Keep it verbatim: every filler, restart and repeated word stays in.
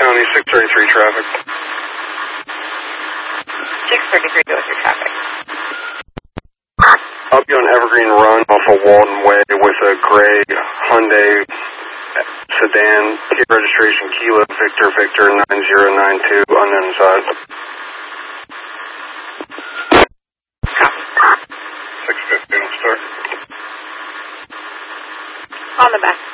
County, six thirty-three traffic. six thirty-three, go with your traffic. I'll be on Evergreen Run off of Walden Way with a gray Hyundai sedan, T registration Kilo Victor Victor nine zero nine two, unknown size. six fifty, start. On the back.